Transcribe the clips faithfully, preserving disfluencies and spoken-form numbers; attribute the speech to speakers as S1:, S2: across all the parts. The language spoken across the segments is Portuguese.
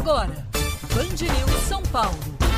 S1: agora, Band News São Paulo.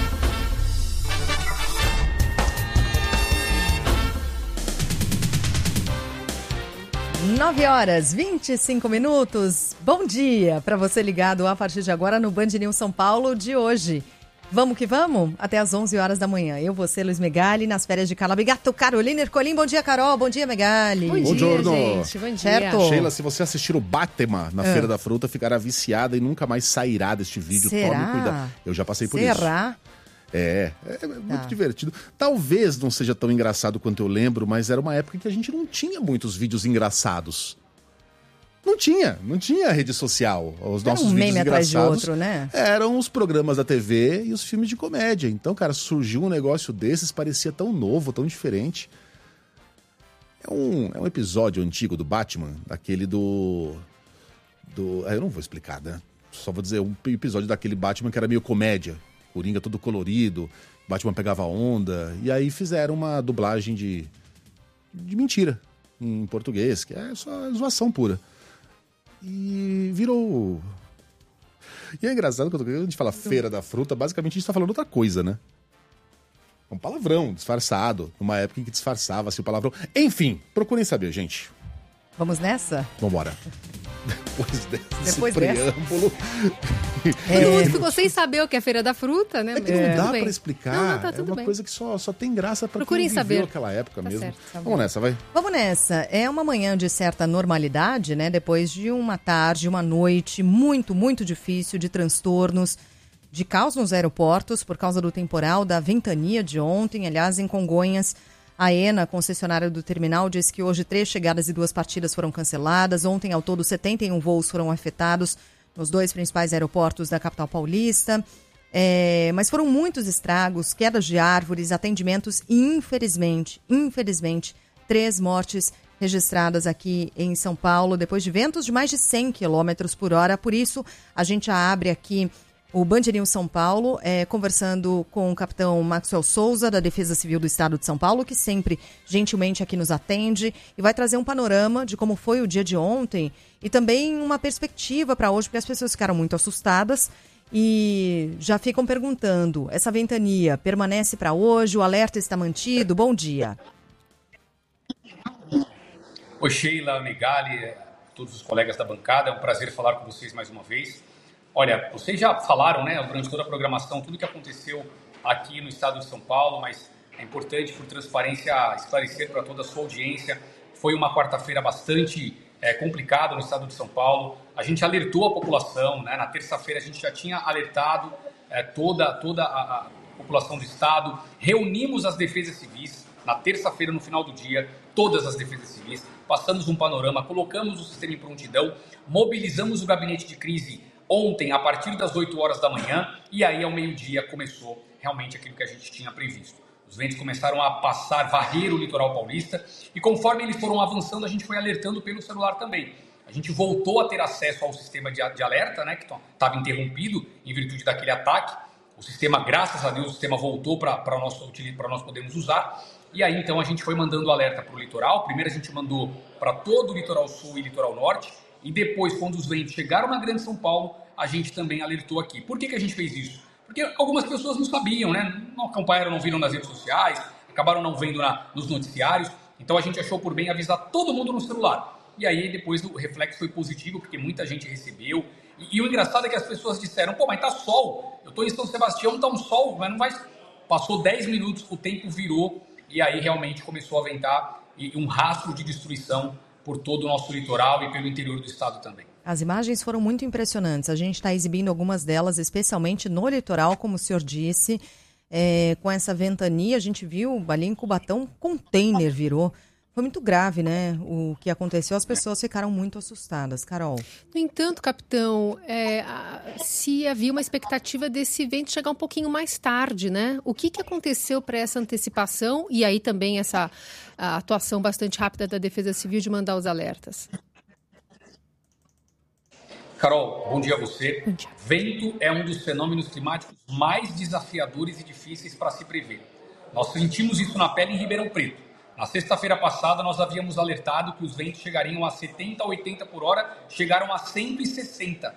S2: nove horas, vinte e cinco minutos. Bom dia para você ligado a partir de agora no Band News São Paulo de hoje. Vamos que vamos? Até às onze horas da manhã. Eu, você, Luiz Megali, nas férias de Calabigato, Carolina Ercolim. Bom dia, Carol. Bom dia, Megali.
S3: Bom dia,
S4: Buongiorno.
S3: gente. Bom dia.
S2: Certo?
S4: Sheila, se você assistir o Batman na
S2: É.
S4: Feira da Fruta, ficará viciada e nunca mais sairá deste vídeo.
S2: Será?
S4: Tome cuidado. Eu já passei por isso.
S2: Será?
S4: É, é muito
S2: Tá.
S4: divertido. Talvez não seja tão engraçado quanto eu lembro, mas era uma época em que a gente não tinha muitos vídeos engraçados. Não tinha, não tinha rede social. Os
S2: Era
S4: nossos
S2: um
S4: vídeos
S2: meme atrás de
S4: engraçados
S2: outro, né?
S4: eram os programas da T V e os filmes de comédia. Então, cara, surgiu um negócio desses, parecia tão novo, tão diferente. É um, é um episódio antigo do Batman, daquele do... do é, eu não vou explicar, né? Só vou dizer, um episódio daquele Batman que era meio comédia. Coringa todo colorido, Batman pegava onda. E aí fizeram uma dublagem de, de mentira em português, que é só zoação pura. E virou... E é engraçado quando a gente fala Feira da Fruta, basicamente a gente tá falando outra coisa, né? É um palavrão disfarçado, numa época em que disfarçava-se o palavrão. Enfim, procurem saber, gente.
S2: Vamos nessa?
S4: Vambora. Depois desse
S2: Depois dessa.
S4: preâmbulo...
S3: Todo mundo ficou sem saber o que é Feira da Fruta, né?
S4: É que
S3: Mas
S4: não
S3: tudo
S4: dá
S3: bem.
S4: pra explicar.
S3: Não, não, tá
S4: é
S3: tudo
S4: uma
S3: bem.
S4: coisa que só, só tem graça pra
S3: Procurem
S4: quem viveu
S3: saber.
S4: aquela época
S3: Tá
S4: mesmo.
S3: certo, tá bom.
S4: Vamos nessa, vai.
S2: Vamos nessa. É uma manhã de certa normalidade, né? Depois de uma tarde, uma noite muito, muito difícil de transtornos, de caos nos aeroportos por causa do temporal, da ventania de ontem. Aliás, em Congonhas, a ENA, concessionária do terminal, disse que hoje três chegadas e duas partidas foram canceladas. Ontem, ao todo, setenta e um voos foram afetados nos dois principais aeroportos da capital paulista. É, mas foram muitos estragos, quedas de árvores, atendimentos e, infelizmente, infelizmente, três mortes registradas aqui em São Paulo, depois de ventos de mais de cem quilômetros por hora. Por isso, a gente já abre aqui o Band News São Paulo, é, conversando com o capitão Maxwell Souza, da Defesa Civil do Estado de São Paulo, que sempre gentilmente aqui nos atende e vai trazer um panorama de como foi o dia de ontem e também uma perspectiva para hoje, porque as pessoas ficaram muito assustadas e já ficam perguntando, essa ventania permanece para hoje? O alerta está mantido? Bom dia.
S5: Oi, Sheila, Megali, todos os colegas da bancada, é um prazer falar com vocês mais uma vez. Olha, vocês já falaram, né, durante toda a programação, tudo que aconteceu aqui no estado de São Paulo, mas é importante, por transparência, esclarecer para toda a sua audiência. Foi uma quarta-feira bastante é, complicada no estado de São Paulo. A gente alertou a população, né, na terça-feira a gente já tinha alertado é, toda, toda a, a população do estado. Reunimos as defesas civis na terça-feira, no final do dia, todas as defesas civis. Passamos um panorama, colocamos o sistema em prontidão, mobilizamos o gabinete de crise ontem, a partir das oito horas da manhã, e aí ao meio-dia começou realmente aquilo que a gente tinha previsto. Os ventos começaram a passar, varrer o litoral paulista, e conforme eles foram avançando, a gente foi alertando pelo celular também. A gente voltou a ter acesso ao sistema de, de alerta, né, que estava interrompido em virtude daquele ataque. O sistema, graças a Deus, o sistema voltou para nós podermos usar, e aí então a gente foi mandando alerta para o litoral. Primeiro a gente mandou para todo o litoral sul e litoral norte, e depois, quando os ventos chegaram na Grande São Paulo, a gente também alertou aqui. Por que que a gente fez isso? Porque algumas pessoas não sabiam, né? Não acompanharam, não viram nas redes sociais, acabaram não vendo na, nos noticiários. Então a gente achou por bem avisar todo mundo no celular. E aí depois o reflexo foi positivo, porque muita gente recebeu. E, e o engraçado é que as pessoas disseram, pô, mas tá sol. Eu tô em São Sebastião, tá um sol, mas não vai... Passou dez minutos, o tempo virou, e aí realmente começou a ventar e um rastro de destruição por todo o nosso litoral e pelo interior do estado também.
S2: As imagens foram muito impressionantes. A gente está exibindo algumas delas, especialmente no litoral, como o senhor disse. É, com essa ventania, a gente viu ali em Cubatão, um container virou. Foi muito grave, né? O que aconteceu, as pessoas ficaram muito assustadas. Carol.
S3: No entanto, capitão, é, a, se havia uma expectativa desse evento chegar um pouquinho mais tarde, né? O que, que aconteceu para essa antecipação e aí também essa a atuação bastante rápida da Defesa Civil de mandar os alertas?
S5: Carol, bom dia a você.
S3: Bom dia.
S5: Vento é um dos fenômenos climáticos mais desafiadores e difíceis para se prever. Nós sentimos isso na pele em Ribeirão Preto. Na sexta-feira passada, nós havíamos alertado que os ventos chegariam a setenta a oitenta por hora, chegaram a cento e sessenta.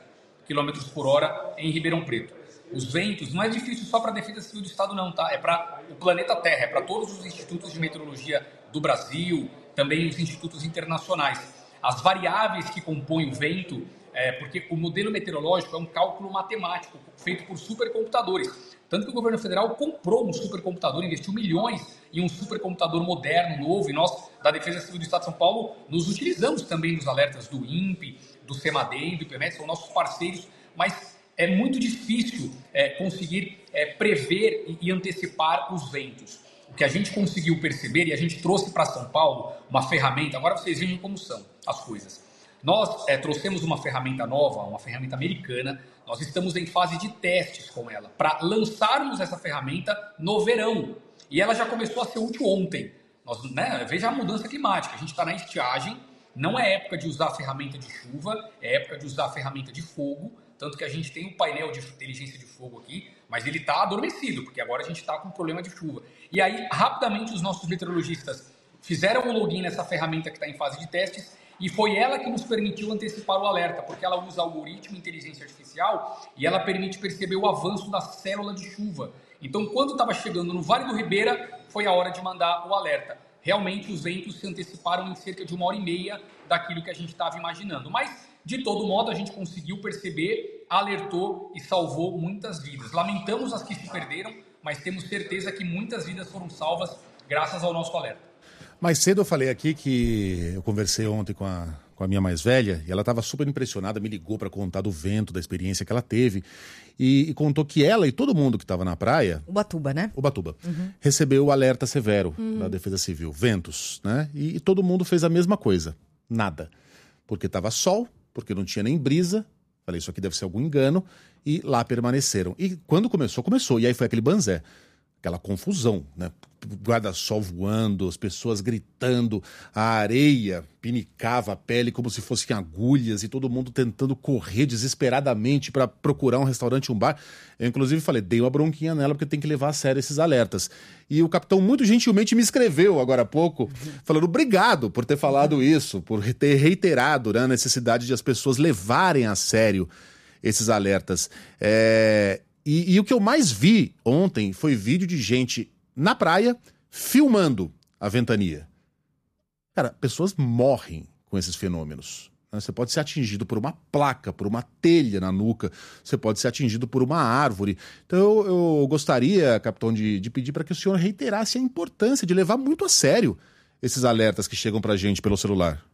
S5: quilômetros por hora em Ribeirão Preto. Os ventos não é difícil só para a Defesa Civil do Estado não, tá? É para o planeta Terra, é para todos os institutos de meteorologia do Brasil, também os institutos internacionais. As variáveis que compõem o vento, é, porque o modelo meteorológico é um cálculo matemático feito por supercomputadores. Tanto que o governo federal comprou um supercomputador, investiu milhões em um supercomputador moderno, novo, e nós, da Defesa Civil do Estado de São Paulo, nos utilizamos também dos alertas do INPE, do CEMADEM, do IPMET, são nossos parceiros, mas é muito difícil é, conseguir é, prever e, e antecipar os ventos. O que a gente conseguiu perceber, e a gente trouxe para São Paulo uma ferramenta, agora vocês vejam como são as coisas. Nós é, trouxemos uma ferramenta nova, uma ferramenta americana, nós estamos em fase de testes com ela, para lançarmos essa ferramenta no verão. E ela já começou a ser útil ontem. Nós, né, veja a mudança climática, a gente está na estiagem, não é época de usar a ferramenta de chuva, é época de usar a ferramenta de fogo, tanto que a gente tem um painel de inteligência de fogo aqui, mas ele está adormecido, porque agora a gente está com um problema de chuva. E aí, rapidamente, os nossos meteorologistas fizeram o login nessa ferramenta que está em fase de testes, e foi ela que nos permitiu antecipar o alerta, porque ela usa algoritmo, inteligência artificial, e ela permite perceber o avanço da célula de chuva. Então, quando estava chegando no Vale do Ribeira, foi a hora de mandar o alerta. Realmente, os ventos se anteciparam em cerca de uma hora e meia daquilo que a gente estava imaginando. Mas, de todo modo, a gente conseguiu perceber, alertou e salvou muitas vidas. Lamentamos as que se perderam, mas temos certeza que muitas vidas foram salvas graças ao nosso alerta.
S4: Mais cedo eu falei aqui que eu conversei ontem com a, com a minha mais velha e ela estava super impressionada, me ligou para contar do vento, da experiência que ela teve e, e contou que ela e todo mundo que estava na praia...
S2: Ubatuba, né?
S4: Ubatuba. Uhum. Recebeu o alerta severo uhum. da Defesa Civil, ventos, né? E, e todo mundo fez a mesma coisa, nada. Porque estava sol, porque não tinha nem brisa, falei, isso aqui deve ser algum engano, e lá permaneceram. E quando começou, começou, e aí foi aquele banzé. Aquela confusão, né? Guarda-sol voando, as pessoas gritando, a areia pinicava a pele como se fossem agulhas e todo mundo tentando correr desesperadamente para procurar um restaurante, um bar. Eu, inclusive, falei, dei uma bronquinha nela porque tem que levar a sério esses alertas. E o capitão muito gentilmente me escreveu agora há pouco, falando obrigado por ter falado isso, por ter reiterado, né, a necessidade de as pessoas levarem a sério esses alertas. É... E, e o que eu mais vi ontem foi vídeo de gente na praia filmando a ventania. Cara, pessoas morrem com esses fenômenos. Você pode ser atingido por uma placa, por uma telha na nuca, você pode ser atingido por uma árvore. Então eu, eu gostaria, capitão, de, de pedir para que o senhor reiterasse a importância de levar muito a sério esses alertas que chegam para a gente pelo celular.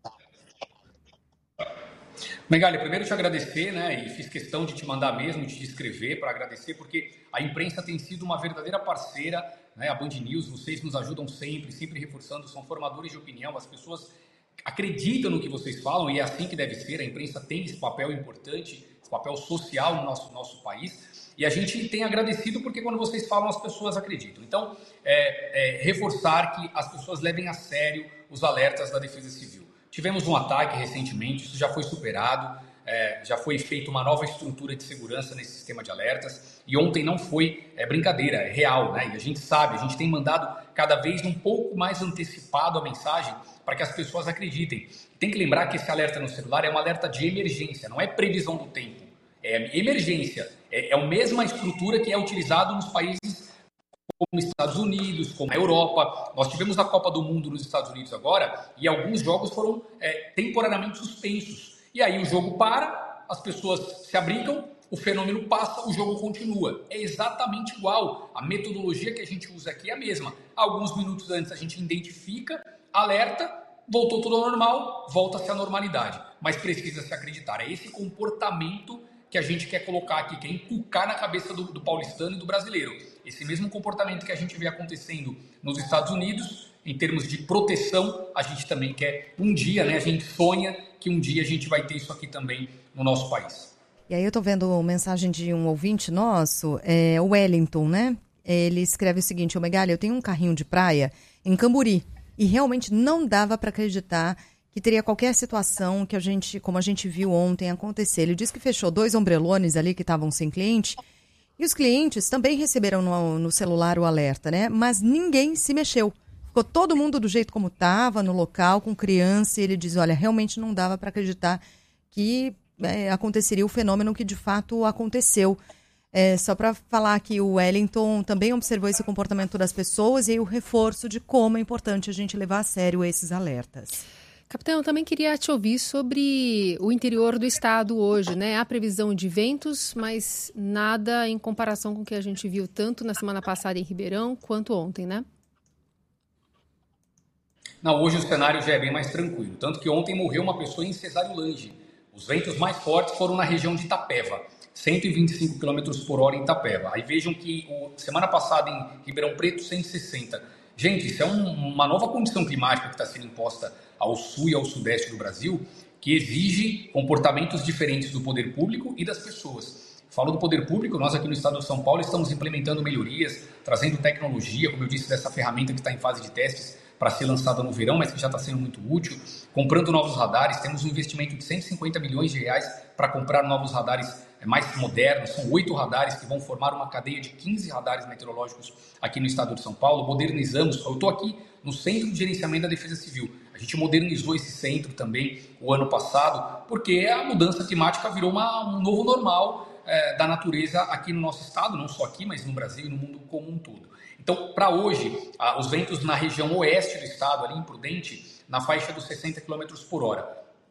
S5: Megali, primeiro te agradecer, né, e fiz questão de te mandar mesmo, de te escrever para agradecer, porque a imprensa tem sido uma verdadeira parceira, né, a Band News, vocês nos ajudam sempre, sempre reforçando, são formadores de opinião, as pessoas acreditam no que vocês falam e é assim que deve ser, a imprensa tem esse papel importante, esse papel social no nosso, nosso país, e a gente tem agradecido porque quando vocês falam as pessoas acreditam. Então, é, é, reforçar que as pessoas levem a sério os alertas da Defesa Civil. Tivemos um ataque recentemente, isso já foi superado, é, já foi feita uma nova estrutura de segurança nesse sistema de alertas e ontem não foi é, brincadeira, é real, né? E a gente sabe, a gente tem mandado cada vez um pouco mais antecipado a mensagem para que as pessoas acreditem. Tem que lembrar que esse alerta no celular é um alerta de emergência, não é previsão do tempo, é emergência, é, é a mesma estrutura que é utilizado nos países como Estados Unidos, como a Europa. Nós tivemos a Copa do Mundo nos Estados Unidos agora e alguns jogos foram é, temporariamente suspensos. E aí o jogo para, as pessoas se abrigam, o fenômeno passa, o jogo continua. É exatamente igual. A metodologia que a gente usa aqui é a mesma. Alguns minutos antes a gente identifica, alerta, voltou tudo ao normal, volta-se à normalidade. Mas precisa se acreditar. É esse comportamento que a gente quer colocar aqui, que é inculcar na cabeça do, do paulistano e do brasileiro. Esse mesmo comportamento que a gente vê acontecendo nos Estados Unidos, em termos de proteção, a gente também quer um dia, né? A gente sonha que um dia a gente vai ter isso aqui também no nosso país.
S2: E aí eu tô vendo mensagem de um ouvinte nosso, é, o Wellington, né? Ele escreve o seguinte: ô Megali, eu tenho um carrinho de praia em Camburi e realmente não dava para acreditar que teria qualquer situação que a gente, como a gente viu ontem, acontecer. Ele disse que fechou dois ombrelones ali que estavam sem cliente e os clientes também receberam no, no celular o alerta, né? Mas ninguém se mexeu. Ficou todo mundo do jeito como estava, no local, com criança, e ele diz, olha, realmente não dava para acreditar que é, aconteceria o fenômeno que de fato aconteceu. É, só para falar que o Wellington também observou esse comportamento das pessoas e aí o reforço de como é importante a gente levar a sério esses alertas.
S3: Capitão, eu também queria te ouvir sobre o interior do estado hoje, né? Há previsão de ventos, mas nada em comparação com o que a gente viu tanto na semana passada em Ribeirão quanto ontem, né?
S5: Não, hoje o cenário já é bem mais tranquilo. Tanto que ontem morreu uma pessoa em Cesário-Lange. Os ventos mais fortes foram na região de Itapeva. cento e vinte e cinco quilômetros por hora em Itapeva. Aí vejam que o, semana passada em Ribeirão Preto, cento e sessenta. Gente, isso é um, uma nova condição climática que está sendo imposta ao sul e ao sudeste do Brasil, que exige comportamentos diferentes do poder público e das pessoas. Falo do poder público, nós aqui no estado de São Paulo estamos implementando melhorias, trazendo tecnologia, como eu disse, dessa ferramenta que está em fase de testes para ser lançada no verão, mas que já está sendo muito útil, comprando novos radares. Temos um investimento de cento e cinquenta milhões de reais para comprar novos radares mais modernos. São oito radares que vão formar uma cadeia de quinze radares meteorológicos aqui no estado de São Paulo. Modernizamos, eu estou aqui no Centro de Gerenciamento da Defesa Civil. A gente modernizou esse centro também o ano passado, porque a mudança climática virou uma, um novo normal é, da natureza aqui no nosso estado, não só aqui, mas no Brasil e no mundo como um todo. Então, para hoje, ah, os ventos na região oeste do estado, ali em Prudente, na faixa dos sessenta quilômetros por hora.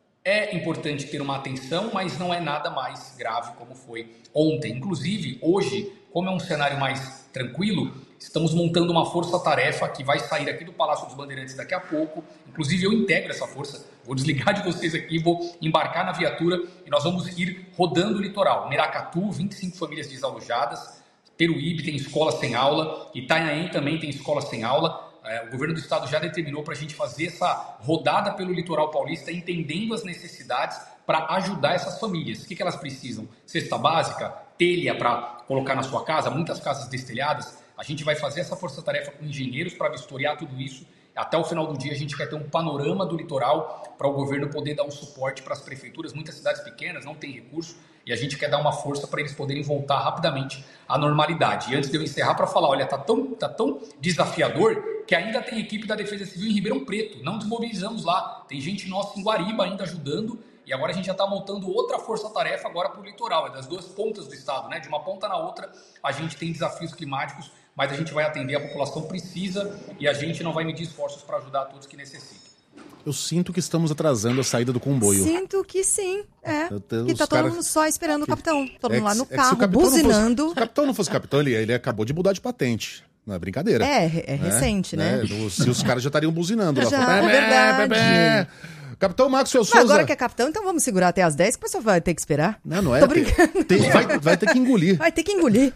S5: É importante ter uma atenção, mas não é nada mais grave como foi ontem. Inclusive, hoje, como é um cenário mais tranquilo, estamos montando uma força-tarefa que vai sair aqui do Palácio dos Bandeirantes daqui a pouco. Inclusive, eu integro essa força. Vou desligar de vocês aqui, vou embarcar na viatura e nós vamos ir rodando o litoral. Meracatu, vinte e cinco famílias desalojadas. Peruíbe tem escola sem aula. Itanhaém também tem escola sem aula. É, o governo do estado já determinou para a gente fazer essa rodada pelo litoral paulista, entendendo as necessidades para ajudar essas famílias. O que, que elas precisam? Cesta básica, telha para colocar na sua casa, muitas casas destelhadas. A gente vai fazer essa força-tarefa com engenheiros para vistoriar tudo isso. Até o final do dia a gente quer ter um panorama do litoral para o governo poder dar um suporte para as prefeituras. Muitas cidades pequenas não têm recurso e a gente quer dar uma força para eles poderem voltar rapidamente à normalidade. E antes de eu encerrar, para falar, olha, tá tão, tá tão desafiador que ainda tem equipe da Defesa Civil em Ribeirão Preto. Não desmobilizamos lá. Tem gente nossa em Guariba ainda ajudando. E agora a gente já está montando outra força-tarefa agora para o litoral. É das duas pontas do estado, né? De uma ponta na outra a gente tem desafios climáticos, mas a gente vai atender, a população precisa e a gente não vai medir esforços para ajudar todos que necessitam.
S4: Eu sinto que estamos atrasando a saída do comboio.
S2: Sinto que sim, é.
S4: Eu, eu,
S2: que tá todo
S4: cara...
S2: mundo só esperando o capitão. Todo
S4: é
S2: mundo lá no
S4: que,
S2: carro,
S4: é
S2: buzinando.
S4: Se o capitão não fosse capitão, ele, ele acabou de mudar de patente. Não é brincadeira.
S2: É, é recente, né?
S4: né? Se os caras já estariam buzinando.
S2: Já,
S4: lá,
S2: é verdade.
S4: Bebê. Capitão Maxwell
S2: Mas
S4: Souza.
S2: agora que é capitão, então vamos segurar até as dez, que o pessoal vai ter que esperar.
S4: Não, não é.
S2: Tô brincando.
S4: Tem, vai, vai ter que engolir.
S2: Vai ter que engolir.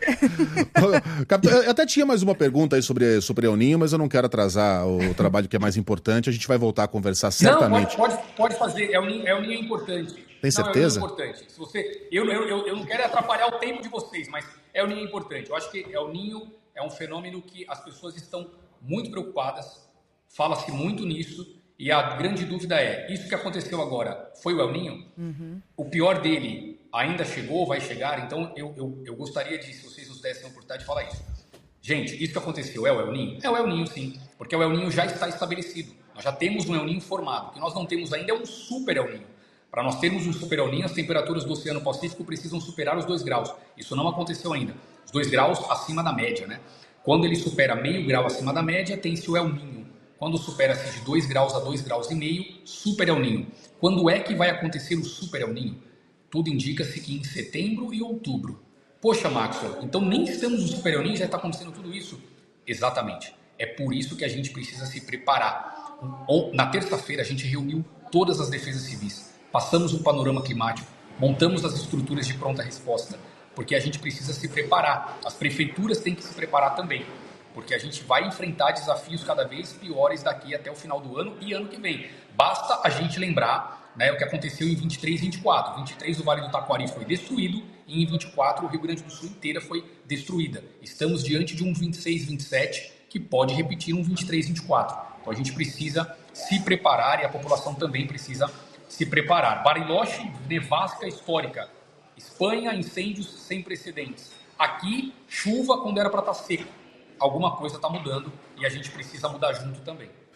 S4: Capitão, eu até tinha mais uma pergunta aí sobre, sobre El Ninho, mas eu não quero atrasar o trabalho que é mais importante. A gente vai voltar a conversar certamente.
S5: Não, pode, pode, pode fazer. El Ninho, El Ninho é importante.
S4: Tem certeza?
S5: Não, El Ninho é importante. Se você, eu, eu, eu, eu não quero atrapalhar o tempo de vocês, mas El Ninho é importante. Eu acho que El Ninho é um fenômeno que as pessoas estão muito preocupadas. Fala-se muito nisso. E a grande dúvida é, isso que aconteceu agora, foi o El Ninho? Uhum. O pior dele ainda chegou, vai chegar? Então, eu, eu, eu gostaria de, se vocês nos dessem a oportunidade de falar isso. Gente, isso que aconteceu é o El Ninho? É o El Ninho, sim, porque o El Ninho já está estabelecido. Nós já temos um El Ninho formado. O que nós não temos ainda é um super El Ninho. Para nós termos um super El Ninho, as temperaturas do Oceano Pacífico precisam superar os dois graus. Isso não aconteceu ainda. Os dois graus acima da média, né? Quando ele supera meio grau acima da média, tem-se o El Ninho. Quando supera-se de dois graus a dois graus e meio, super El Ninho. Quando é que vai acontecer o super El Ninho? Tudo indica-se que em setembro e outubro. Poxa, Maxwell, então nem estamos no super El Ninho, já está acontecendo tudo isso? Exatamente. É por isso que a gente precisa se preparar. Na terça-feira a gente reuniu todas as defesas civis, passamos um panorama climático, montamos as estruturas de pronta resposta, porque a gente precisa se preparar. As prefeituras têm que se preparar também. Porque a gente vai enfrentar desafios cada vez piores daqui até o final do ano e ano que vem. Basta a gente lembrar, né, o que aconteceu em vinte e três e vinte e quatro. vinte e três o Vale do Taquari foi destruído e em vinte e quatro o Rio Grande do Sul inteira foi destruída. Estamos diante de um vinte e seis, vinte e sete que pode repetir um vinte e três, vinte e quatro. Então a gente precisa se preparar e a população também precisa se preparar. Bariloche, nevasca histórica. Espanha, incêndios sem precedentes. Aqui, chuva quando era para estar seco. Alguma coisa está mudando e a gente precisa mudar junto também.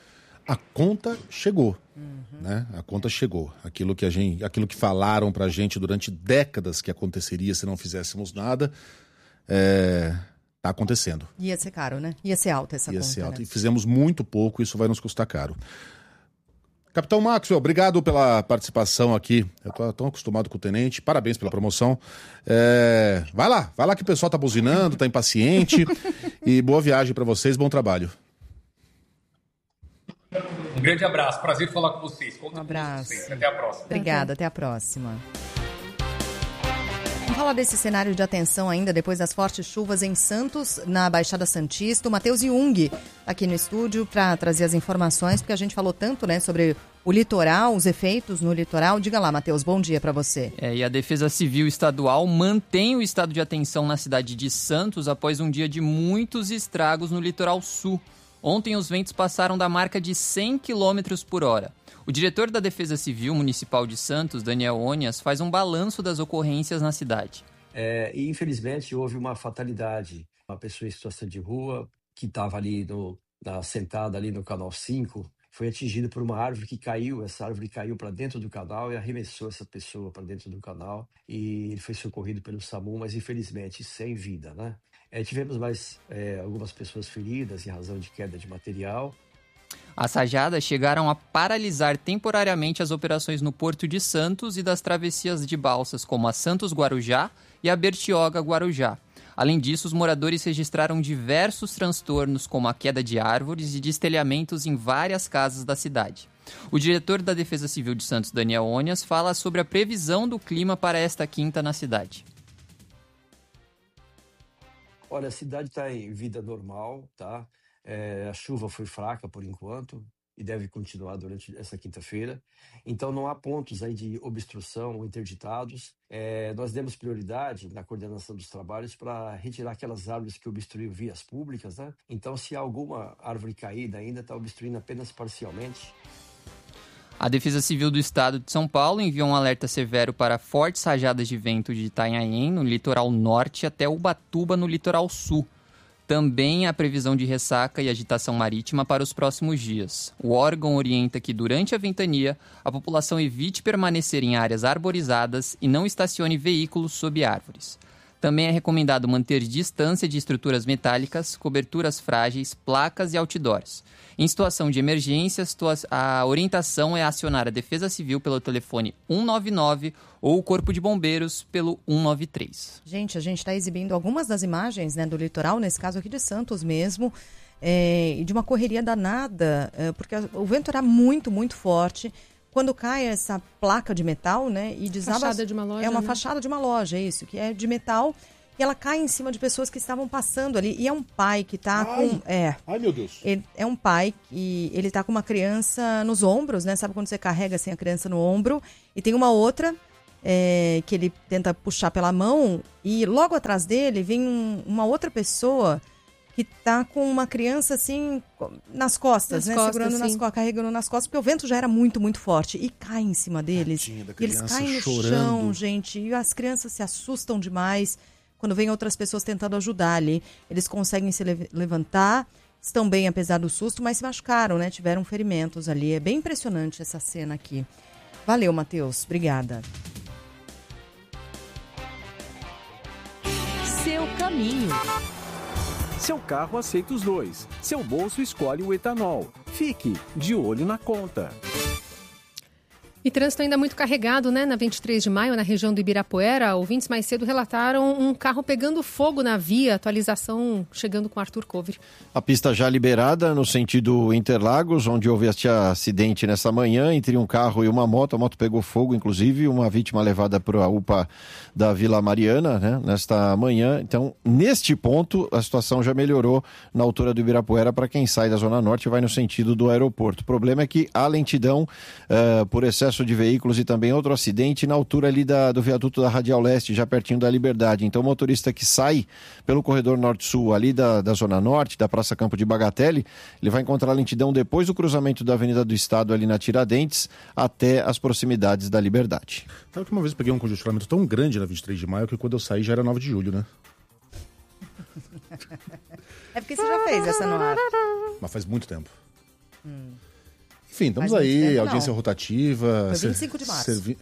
S4: a conta chegou. Uhum. Né? A conta chegou. Aquilo que, a gente, aquilo que falaram pra gente durante décadas que aconteceria se não fizéssemos nada, é, tá acontecendo.
S2: Ia ser caro, né? Ia ser alta essa
S4: Ia
S2: conta.
S4: ser alta.
S2: Né?
S4: E fizemos muito pouco, isso vai nos custar caro. Capitão Maxwell, obrigado pela participação aqui. Eu tô tão acostumado com o tenente. Parabéns pela promoção. É... Vai lá, vai lá que o pessoal tá buzinando, tá impaciente. E boa viagem para vocês, bom trabalho.
S5: Um grande abraço, prazer falar com vocês. Conta
S2: um abraço.
S5: Com vocês. Até a próxima.
S2: Obrigada, até a próxima. Vamos falar desse cenário de atenção ainda depois das fortes chuvas em Santos, na Baixada Santista. O Matheus Jung aqui no estúdio para trazer as informações, porque a gente falou tanto, né, sobre o litoral, os efeitos no litoral. Diga lá, Matheus, bom dia para você.
S6: É, e a Defesa Civil Estadual mantém o estado de atenção na cidade de Santos após um dia de muitos estragos no litoral sul. Ontem os ventos passaram da marca de cem quilômetros por hora. O diretor da Defesa Civil Municipal de Santos, Daniel Onias, faz um balanço das ocorrências na cidade.
S7: É, e infelizmente houve uma fatalidade. Uma pessoa em situação de rua que estava ali no, na, sentada ali no canal cinco foi atingida por uma árvore que caiu. Essa árvore caiu para dentro do canal e arremessou essa pessoa para dentro do canal. E ele foi socorrido pelo SAMU, mas infelizmente sem vida, né? É, tivemos mais é, algumas pessoas feridas em razão de queda de material.
S6: As rajadas chegaram a paralisar temporariamente as operações no Porto de Santos e das travessias de balsas, como a Santos Guarujá e a Bertioga Guarujá. Além disso, os moradores registraram diversos transtornos, como a queda de árvores e destelhamentos em várias casas da cidade. O diretor da Defesa Civil de Santos, Daniel Onias, fala sobre a previsão do clima para esta quinta na cidade.
S7: Olha, a cidade está em vida normal, tá? É, a chuva foi fraca por enquanto e deve continuar durante essa quinta-feira. Então não há pontos aí de obstrução ou interditados. É, nós demos prioridade na coordenação dos trabalhos para retirar aquelas árvores que obstruíam vias públicas, né? Então se há alguma árvore caída ainda, está obstruindo apenas parcialmente.
S6: A Defesa Civil do Estado de São Paulo enviou um alerta severo para fortes rajadas de vento de Itanhaém, no litoral norte, até Ubatuba, no litoral sul. Também há previsão de ressaca e agitação marítima para os próximos dias. O órgão orienta que, durante a ventania, a população evite permanecer em áreas arborizadas e não estacione veículos sob árvores. Também é recomendado manter distância de estruturas metálicas, coberturas frágeis, placas e outdoors. Em situação de emergência, a orientação é acionar a Defesa Civil pelo telefone um nove nove ou o Corpo de Bombeiros pelo um nove três.
S2: Gente, a gente está exibindo algumas das imagens, né, do litoral, nesse caso aqui de Santos mesmo, é, e de uma correria danada, é, porque o vento era muito, muito forte. Quando cai essa placa de metal, né, e desaba...
S3: Fachada de uma loja,
S2: É uma
S3: né?
S2: fachada de uma loja, é isso, que é de metal, e ela cai em cima de pessoas que estavam passando ali. E é um pai que está com... É,
S4: Ai, meu Deus.
S2: ele, é um pai e ele está com uma criança nos ombros, né? Sabe quando você carrega assim a criança no ombro? E tem uma outra é, que ele tenta puxar pela mão e logo atrás dele vem um, uma outra pessoa que tá com uma criança assim nas costas,
S3: nas
S2: né?
S3: Costas,
S2: Segurando nas costas, carregando nas costas, porque o vento já era muito, muito forte. E cai em cima deles.
S4: Tadinha da
S2: E eles
S4: criança
S2: caem no
S4: chorando.
S2: chão, gente. E as crianças se assustam demais quando vem outras pessoas tentando ajudar ali. Eles conseguem se le- levantar, estão bem apesar do susto, mas se machucaram, né? Tiveram ferimentos ali. É bem impressionante essa cena aqui. Valeu, Matheus. Obrigada.
S1: Seu caminho.
S8: Seu carro aceita os dois. Seu bolso escolhe o etanol. Fique de olho na conta.
S3: E trânsito ainda muito carregado, né? Na vinte e três de maio, na região do Ibirapuera, ouvintes mais cedo relataram um carro pegando fogo na via. Atualização chegando com Arthur Cover.
S9: A pista já liberada no sentido Interlagos, onde houve este acidente nessa manhã entre um carro e uma moto. A moto pegou fogo, inclusive, uma vítima levada para a U P A da Vila Mariana, né? Nesta manhã. Então, neste ponto, a situação já melhorou na altura do Ibirapuera para quem sai da Zona Norte e vai no sentido do aeroporto. O problema é que há lentidão uh, por excesso de veículos e também outro acidente na altura ali da, do viaduto da Radial Leste, já pertinho da Liberdade. Então o motorista que sai pelo corredor norte-sul ali da, da Zona Norte, da Praça Campo de Bagatelle, ele vai encontrar lentidão depois do cruzamento da Avenida do Estado ali na Tiradentes até as proximidades da Liberdade.
S4: Sabe que uma vez eu peguei um congestionamento tão grande na vinte e três de maio que quando eu saí já era nove de julho, né?
S2: É porque você já fez essa no ar.
S4: Mas faz muito tempo.
S2: Hum.
S4: Enfim, estamos
S2: Faz muito
S4: aí,
S2: tempo,
S4: audiência
S2: não.
S4: rotativa.
S2: Foi
S4: ser-
S2: vinte e cinco de março.
S4: servi-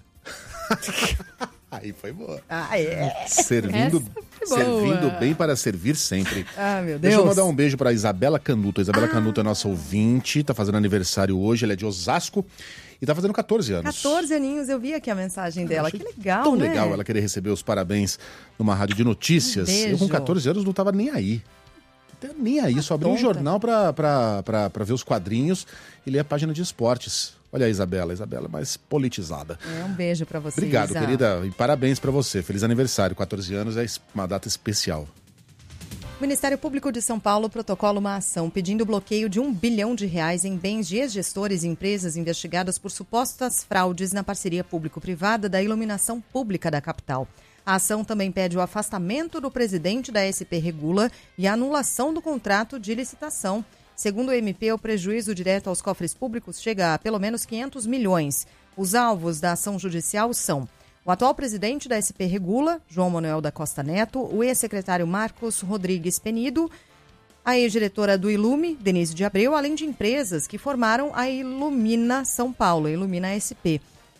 S4: Aí foi boa.
S2: Ah, é.
S4: Servindo,
S3: Essa foi boa.
S4: servindo bem para servir sempre.
S2: Ah, meu Deus.
S4: Deixa eu mandar um beijo para Isabela Canuto. A Isabela ah. Canuto é nossa ouvinte, tá fazendo aniversário hoje, ela é de Osasco e tá fazendo catorze anos.
S2: catorze aninhos, eu vi aqui a mensagem dela. Que legal,
S4: Tão
S2: né?
S4: legal ela querer receber os parabéns numa rádio de notícias.
S2: Um beijo.
S4: Eu com catorze anos não tava nem aí. Não tava nem aí, só abri um
S2: tonta.
S4: jornal pra, pra, pra, pra ver os quadrinhos e ler a página de esportes. Olha a Isabela, a Isabela mais politizada.
S2: É, um beijo pra você,
S4: Obrigado,
S2: Isa.
S4: querida, e parabéns pra você. Feliz aniversário, catorze anos é uma data especial.
S2: O Ministério Público de São Paulo protocola uma ação pedindo o bloqueio de um bilhão de reais em bens de ex-gestores e empresas investigadas por supostas fraudes na parceria público-privada da iluminação pública da capital. A ação também pede o afastamento do presidente da S P Regula e a anulação do contrato de licitação. Segundo o M P, o prejuízo direto aos cofres públicos chega a pelo menos quinhentos milhões. Os alvos da ação judicial são o atual presidente da S P Regula, João Manuel da Costa Neto, o ex-secretário Marcos Rodrigues Penido, a ex-diretora do Ilume, Denise de Abreu, além de empresas que formaram a Ilumina São Paulo, a Ilumina S P.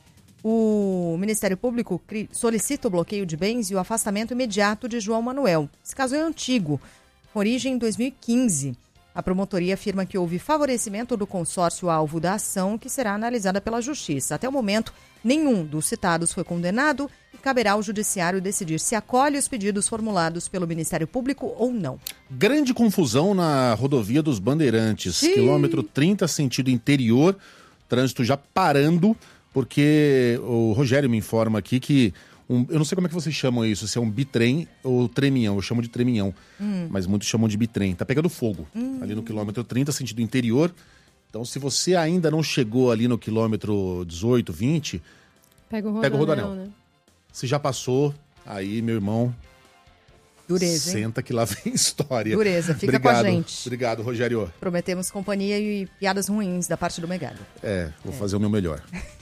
S2: O Ministério Público solicita o bloqueio de bens e o afastamento imediato de João Manuel. Esse caso é antigo, com origem em dois mil e quinze. A promotoria afirma que houve favorecimento do consórcio alvo da ação, que será analisada pela Justiça. Até o momento, nenhum dos citados foi condenado e caberá ao Judiciário decidir se acolhe os pedidos formulados pelo Ministério Público ou não.
S4: Grande confusão na rodovia dos Bandeirantes,
S2: Sim.
S4: quilômetro trinta, sentido interior, trânsito já parando, porque o Rogério me informa aqui que Um, eu não sei como é que vocês chamam isso, se é um bitrem ou treminhão. Eu chamo de treminhão, hum. mas muitos chamam de bitrem. Tá pegando fogo hum. ali no quilômetro trinta, sentido interior. Então, se você ainda não chegou ali no quilômetro dezoito, vinte,
S3: pega o rodoanel.
S4: Pega o rodoanel.
S3: Né?
S4: Se já passou, aí, meu irmão,
S2: Dureza, hein?
S4: senta que lá vem história.
S2: Dureza, fica
S4: Obrigado.
S2: com a gente.
S4: Obrigado, Rogério.
S2: Prometemos companhia e piadas ruins da parte do Megado.
S4: É, vou
S2: É.
S4: fazer o meu melhor.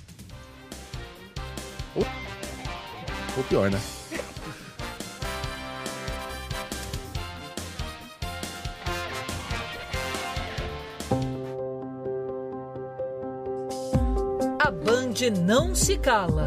S4: Ou, ou pior, né?
S1: A Band não se cala.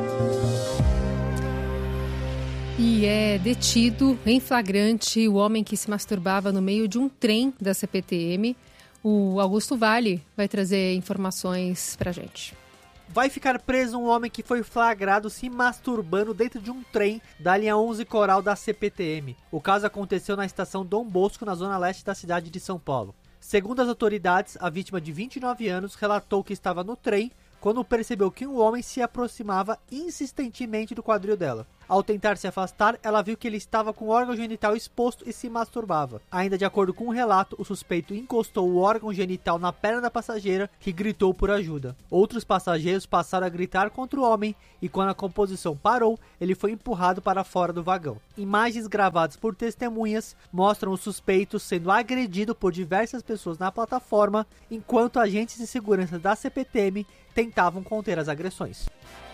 S3: E é detido em flagrante o homem que se masturbava no meio de um trem da C P T M. O Augusto Vale vai trazer informações pra gente.
S10: Vai ficar preso um homem que foi flagrado se masturbando dentro de um trem da linha onze Coral da C P T M. O caso aconteceu na estação Dom Bosco, na zona leste da cidade de São Paulo. Segundo as autoridades, a vítima de vinte e nove anos relatou que estava no trem quando percebeu que um homem se aproximava insistentemente do quadril dela. Ao tentar se afastar, ela viu que ele estava com o órgão genital exposto e se masturbava. Ainda de acordo com o relato, o suspeito encostou o órgão genital na perna da passageira, que gritou por ajuda. Outros passageiros passaram a gritar contra o homem e quando a composição parou, ele foi empurrado para fora do vagão. Imagens gravadas por testemunhas mostram o suspeito sendo agredido por diversas pessoas na plataforma, enquanto agentes de segurança da C P T M tentavam conter as agressões.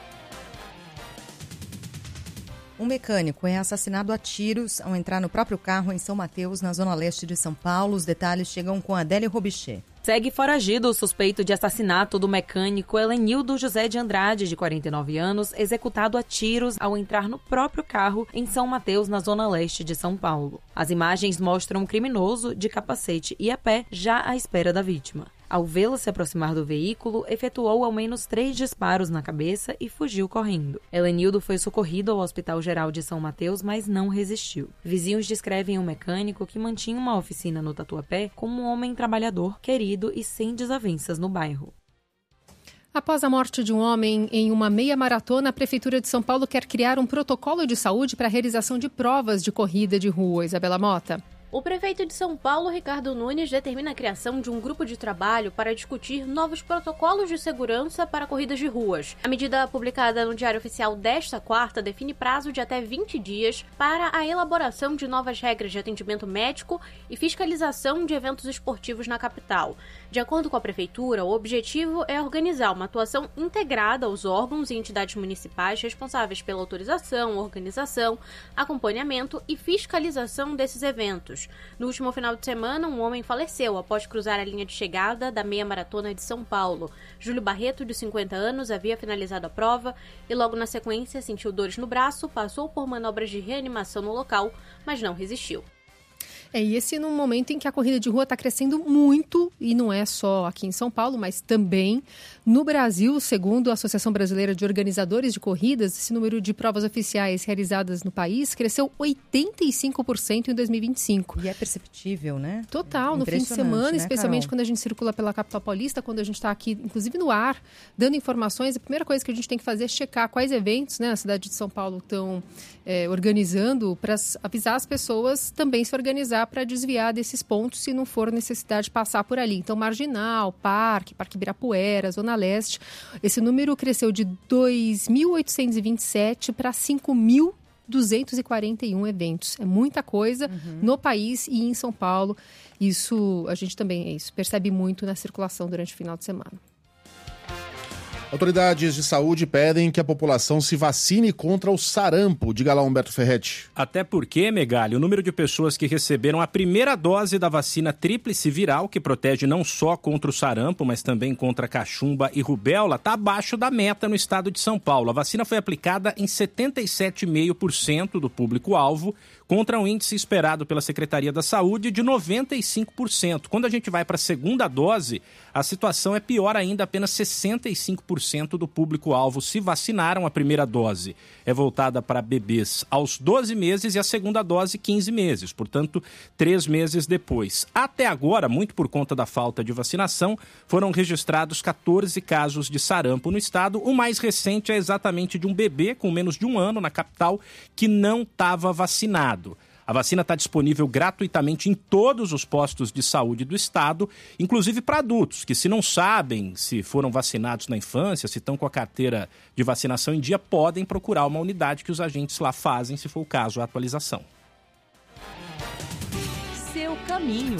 S2: Um mecânico é assassinado a tiros ao entrar no próprio carro em São Mateus, na zona leste de São Paulo. Os detalhes chegam com Adélia Robichê.
S11: Segue foragido o suspeito de assassinato do mecânico Helenildo José de Andrade, de quarenta e nove anos, executado a tiros ao entrar no próprio carro em São Mateus, na zona leste de São Paulo. As imagens mostram um criminoso de capacete e a pé, já à espera da vítima. Ao vê-la se aproximar do veículo, efetuou ao menos três disparos na cabeça e fugiu correndo. Helenildo foi socorrido ao Hospital Geral de São Mateus, mas não resistiu. Vizinhos descrevem um mecânico que mantinha uma oficina no Tatuapé como um homem trabalhador, querido e sem desavenças no bairro.
S3: Após a morte de um homem em uma meia maratona, a Prefeitura de São Paulo quer criar um protocolo de saúde para a realização de provas de corrida de rua. Isabela Mota.
S12: O prefeito de São Paulo, Ricardo Nunes, determina a criação de um grupo de trabalho para discutir novos protocolos de segurança para corridas de ruas. A medida publicada no Diário Oficial desta quarta define prazo de até vinte dias para a elaboração de novas regras de atendimento médico e fiscalização de eventos esportivos na capital. De acordo com a prefeitura, o objetivo é organizar uma atuação integrada aos órgãos e entidades municipais responsáveis pela autorização, organização, acompanhamento e fiscalização desses eventos. anos. No último final de semana, um homem faleceu após cruzar a linha de chegada da meia maratona de São Paulo. Júlio Barreto, de cinquenta anos, havia finalizado a prova e logo na sequência sentiu dores no braço, passou por manobras de reanimação no local, mas não resistiu.
S3: É, e esse num momento em que a corrida de rua está crescendo muito, e não é só aqui em São Paulo, mas também no Brasil. Segundo a Associação Brasileira de Organizadores de Corridas, esse número de provas oficiais realizadas no país cresceu oitenta e cinco por cento em dois mil e vinte e cinco.
S2: E é perceptível, né?
S3: Total, no fim de semana,
S2: né,
S3: especialmente
S2: Carol?
S3: quando a gente circula pela capital paulista, quando a gente está aqui, inclusive no ar, dando informações, a primeira coisa que a gente tem que fazer é checar quais eventos, né, a cidade de São Paulo estão é, organizando, para avisar as pessoas também se organizar para desviar desses pontos se não for necessidade de passar por ali. Então, Marginal, Parque, Parque Ibirapuera, Zona Leste, esse número cresceu de dois mil oitocentos e vinte e sete para cinco mil duzentos e quarenta e um eventos. É muita coisa uhum. no país e em São Paulo. Isso, a gente também é isso, percebe muito na circulação durante o final de semana.
S4: Autoridades de saúde pedem que a população se vacine contra o sarampo. Diga lá, Humberto Ferretti.
S13: Até porque, Megali, o número de pessoas que receberam a primeira dose da vacina tríplice viral, que protege não só contra o sarampo, mas também contra cachumba e rubéola, está abaixo da meta no estado de São Paulo. A vacina foi aplicada em setenta e sete vírgula cinco por cento do público-alvo, contra um índice esperado pela Secretaria da Saúde de noventa e cinco por cento. Quando a gente vai para a segunda dose, a situação é pior ainda, apenas sessenta e cinco por cento do público-alvo se vacinaram. A primeira dose é voltada para bebês aos doze meses e a segunda dose quinze meses, portanto, três meses depois. Até agora, muito por conta da falta de vacinação, foram registrados quatorze casos de sarampo no estado. O mais recente é exatamente de um bebê com menos de um ano na capital que não estava vacinado. A vacina está disponível gratuitamente em todos os postos de saúde do estado, inclusive para adultos, que se não sabem se foram vacinados na infância, se estão com a carteira de vacinação em dia, podem procurar uma unidade que os agentes lá fazem, se for o caso, a atualização.
S1: Seu caminho.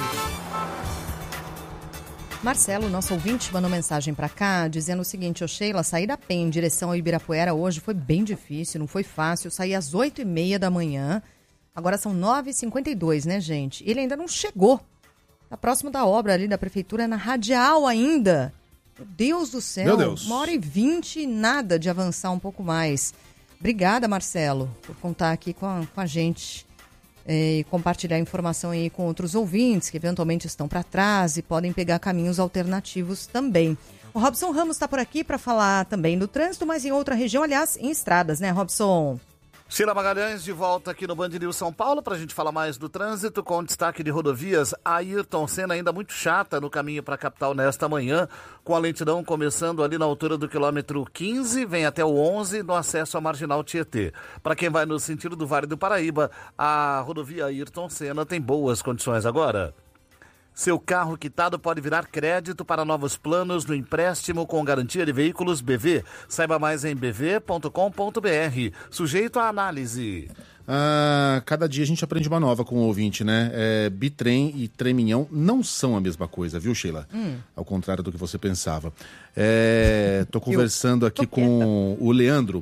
S2: Marcelo, nosso ouvinte, mandou mensagem para cá dizendo o seguinte: ô Sheila, sair da Penha em direção ao Ibirapuera hoje foi bem difícil, não foi fácil. Eu saí às oito e meia da manhã, agora são nove e cinquenta e dois, né, gente? Ele ainda não chegou. Tá próximo da obra ali da prefeitura, na Radial ainda. Meu Deus do céu,
S4: Meu Deus.
S2: uma hora e vinte e nada de avançar um pouco mais. Obrigada, Marcelo, por contar aqui com a, com a gente. E compartilhar informação aí com outros ouvintes que eventualmente estão para trás e podem pegar caminhos alternativos também. O Robson Ramos está por aqui para falar também do trânsito, mas em outra região, aliás, em estradas, né, Robson?
S14: Sheila Magalhães de volta aqui no Band News São Paulo para a gente falar mais do trânsito com destaque de rodovias. A Ayrton Senna ainda muito chata no caminho para a capital nesta manhã, com a lentidão começando ali na altura do quilômetro quinze, vem até o onze no acesso à Marginal Tietê. Para quem vai no sentido do Vale do Paraíba, a rodovia Ayrton Senna tem boas condições agora. Seu carro quitado pode virar crédito para novos planos no empréstimo com garantia de veículos B V. Saiba mais em b v ponto com ponto b r. Sujeito à análise.
S4: Ah, cada dia a gente aprende uma nova com o ouvinte, né? É, bitrem e treminhão não são a mesma coisa, viu, Sheila? Hum. Ao contrário do que você pensava. É, tô conversando aqui com o Leandro.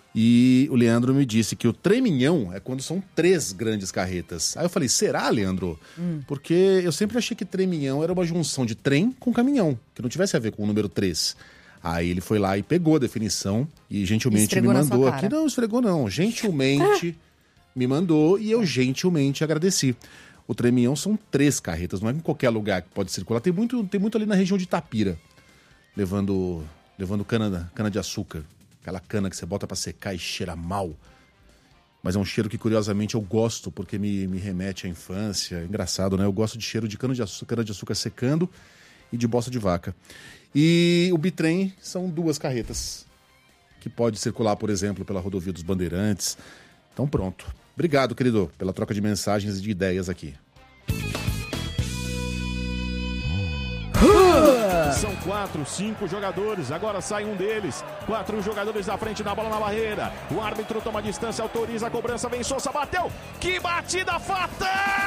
S4: E o Leandro me disse que o treminhão é quando são três grandes carretas. Aí eu falei, será, Leandro? Hum. Porque eu sempre achei que treminhão era uma junção de trem com caminhão, que não tivesse a ver com o número três. Aí ele foi lá e pegou a definição e gentilmente esfregou me mandou aqui. Não, esfregou não. Gentilmente me mandou e eu gentilmente agradeci. O treminhão são três carretas, não é em qualquer lugar que pode circular. Tem muito, tem muito ali na região de Itapira, levando, levando cana, cana de açúcar. Aquela cana que você bota pra secar e cheira mal. Mas é um cheiro que, curiosamente, eu gosto, porque me, me remete à infância. Engraçado, né? Eu gosto de cheiro de cana de açúcar, cana de açúcar secando e de bosta de vaca. E o bitrem são duas carretas que pode circular, por exemplo, pela rodovia dos Bandeirantes. Então pronto. Obrigado, querido, pela troca de mensagens e de ideias aqui.
S15: São quatro, cinco jogadores, agora sai um deles. Quatro jogadores à frente da bola na barreira. O árbitro toma distância, autoriza a cobrança, vem Sousa, bateu. Que batida fatal!